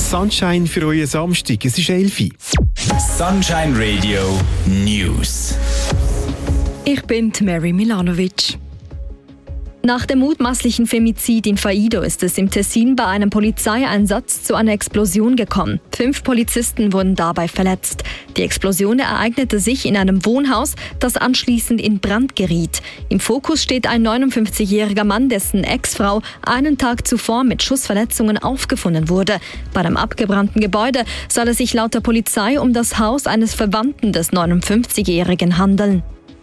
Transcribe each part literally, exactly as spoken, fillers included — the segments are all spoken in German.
Sunshine für euren Samstag. Es ist elf Uhr. Sunshine Radio News. Ich bin Mary Milanovic. Nach dem mutmaßlichen Femizid in Faido ist es im Tessin bei einem Polizeieinsatz zu einer Explosion gekommen. Fünf Polizisten wurden dabei verletzt. Die Explosion ereignete sich in einem Wohnhaus, das anschließend in Brand geriet. Im Fokus steht ein neunundfünfzigjähriger Mann, dessen Ex-Frau einen Tag zuvor mit Schussverletzungen aufgefunden wurde. Bei dem abgebrannten Gebäude soll es sich laut der Polizei um das Haus eines Verwandten des neunundfünfzigjährigen handeln.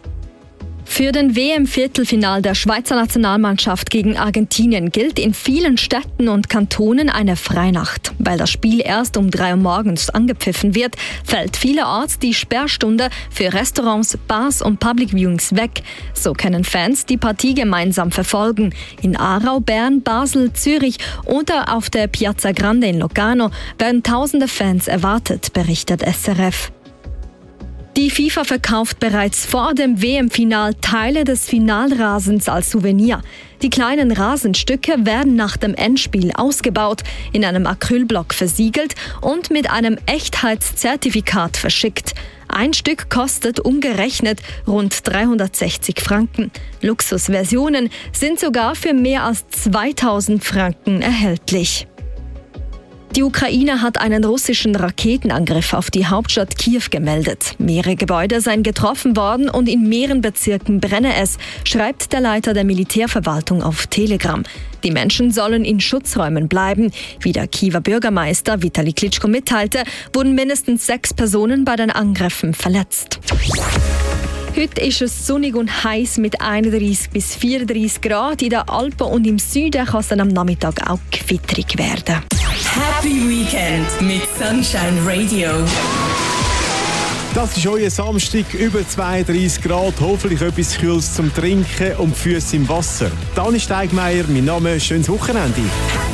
Für den W M-Viertelfinal der Schweizer Nationalmannschaft gegen Argentinien gilt in vielen Städten und Kantonen eine Freinacht. Weil das Spiel erst um drei Uhr morgens angepfiffen wird, fällt vielerorts die Sperrstunde für Restaurants, Bars und Public Viewings weg. So können Fans die Partie gemeinsam verfolgen. In Aarau, Bern, Basel, Zürich oder auf der Piazza Grande in Locarno werden tausende Fans erwartet, berichtet S R F. Die FIFA verkauft bereits vor dem W M-Final Teile des Finalrasens als Souvenir. Die kleinen Rasenstücke werden nach dem Endspiel ausgebaut, in einem Acrylblock versiegelt und mit einem Echtheitszertifikat verschickt. Ein Stück kostet umgerechnet rund dreihundertsechzig Franken. Luxusversionen sind sogar für mehr als zweitausend Franken erhältlich. Die Ukraine hat einen russischen Raketenangriff auf die Hauptstadt Kiew gemeldet. Mehrere Gebäude seien getroffen worden und in mehreren Bezirken brenne es, schreibt der Leiter der Militärverwaltung auf Telegram. Die Menschen sollen in Schutzräumen bleiben. Wie der Kiewer Bürgermeister Vitali Klitschko mitteilte, wurden mindestens sechs Personen bei den Angriffen verletzt. Heute ist es sonnig und heiß mit einunddreißig bis vierunddreißig Grad. In den Alpen und im Süden kann es dann am Nachmittag auch gewitterig werden. Happy Weekend mit Sunshine Radio. Das ist euer Samstag, über zweiunddreißig Grad, hoffentlich etwas Kühles zum Trinken und Füße im Wasser. Dani Steigmeier, mein Name, schönes Wochenende.